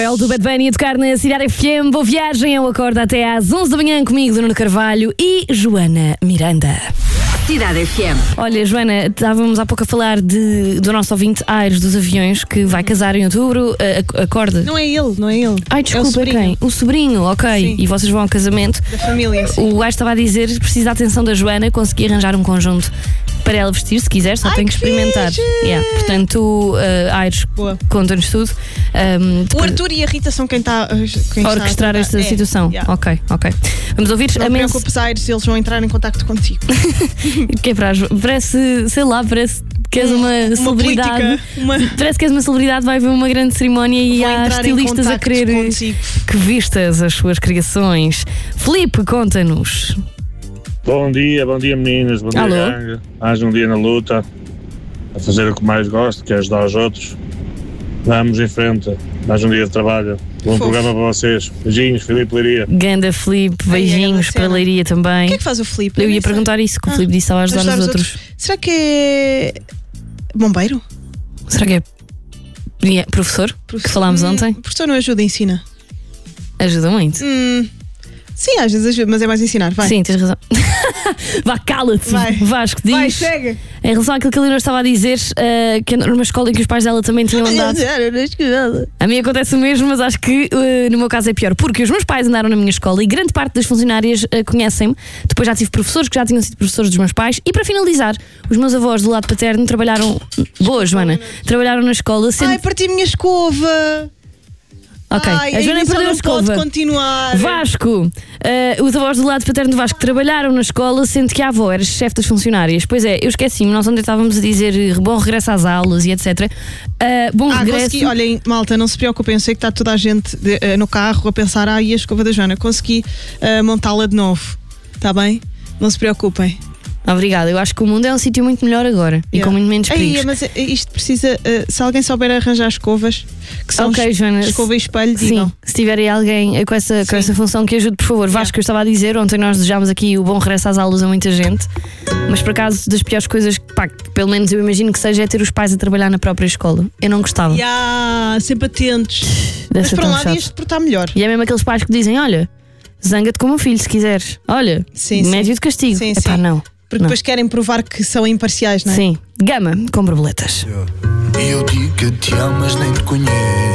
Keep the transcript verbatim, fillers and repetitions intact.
El do Bad Bunny a tocar na Cidade F M. Boa viagem, eu acordo até às onze da manhã comigo, Nuno Carvalho e Joana Miranda. Cidade F M. Olha, Joana, estávamos há pouco a falar de, do nosso ouvinte Aires dos Aviões, que vai casar em outubro. A, acorda. Não é ele, não é ele. Ai, desculpa, é o sobrinho. quem? O sobrinho, ok. Sim. E vocês vão ao casamento. Da família, sim. O Aires estava a dizer que precisa da atenção da Joana, consegui arranjar um conjunto para ela vestir, se quiser, só Ai, tem que experimentar. fixe! Yeah. Portanto, uh, Aires, Boa. conta-nos tudo. Um, O depois- Arthur e a Rita são quem está a orquestrar esta é, situação. yeah. Ok, ok. Vamos ouvir Não a te mensagem. preocupes, Aires, eles vão entrar em contacto contigo. Que é para a Jo- Parece, sei lá, parece que és uma, Uma celebridade. política, uma- Parece que és uma celebridade, vai haver uma grande cerimónia e Vou há entrar em estilistas a contacto querer contigo. que vistas as suas criações. Filipe, conta-nos. Bom dia, bom dia meninas, bom dia Alô? Ganga. Mais um dia na luta, a fazer o que mais gosto, que é ajudar os outros. Vamos em frente, mais um dia de trabalho. Bom Fofo. programa para vocês. Beijinhos, Filipe Leiria. Ganda Filipe, Ai, beijinhos grande para a cena. Leiria também. O que é que faz o Filipe? Eu ia nem sei. perguntar isso, que o Ah, Filipe disse estava a ajudar os outros. Será que é bombeiro? Será que é é professor? Que falámos Hum, ontem? Professor não ajuda, ensina. Ajuda muito. Hum, sim, às vezes ajuda, mas é mais ensinar. Vai. Sim, tens razão. Vá, cala-te, Vai. Vasco, diz. Vai, segue. Em relação àquilo que a Leonor estava a dizer, uh, que andou numa escola em que os pais dela também tinham andado. A mim acontece o mesmo, mas acho que uh, no meu caso é pior, porque os meus pais andaram na minha escola e grande parte das funcionárias uh, conhecem-me. Depois já tive professores que já tinham sido professores dos meus pais. E para finalizar, os meus avós do lado paterno trabalharam. Boa, Joana, trabalharam na escola. Sendo... Ai, parti a minha escova. Ok, Ai, a Joana emissão perdeu a não escova. pode continuar. Vasco, uh, os avós do lado paterno do Vasco trabalharam na escola, sendo que a avó era chefe das funcionárias. Pois é, eu esqueci-me, nós ontem estávamos a dizer eh, bom regresso às aulas e etcétera. Uh, bom Ah, regresso. consegui. Olhem, malta, não se preocupem. Eu sei que está toda a gente de- eh, no carro a pensar, ah, e a escova da Joana? Consegui eh, montá-la de novo. Está bem? Não se preocupem. Obrigada, eu acho que o mundo é um sítio muito melhor agora e Yeah. com muito menos Ei, perigos. mas eh, isto precisa. eh, se alguém souber arranjar escovas, que são Ok, es- Joana, escova e espelho, Sim, digam. se tiver aí alguém eh, com essa, com Sim. essa função que ajude, por favor. Vasco, eu estava a dizer, ontem nós desejámos aqui o bom regresso às aulas a muita gente, mas por acaso das piores coisas, pá, que pelo menos eu imagino que seja é ter os pais a trabalhar na própria escola. Eu não gostava. Ya, sempre atentos. Deve Mas ser por um tão lado chato. ias-te portar melhor. E é mesmo aqueles pais que dizem: olha, zanga-te com o meu filho se quiseres. Olha, Sim, sim. médio de castigo. Sim, Epá, sim. não. Porque não. depois querem provar que são imparciais, não é? Sim, gama com borboletas. E eu digo que te amo, mas nem te conheço.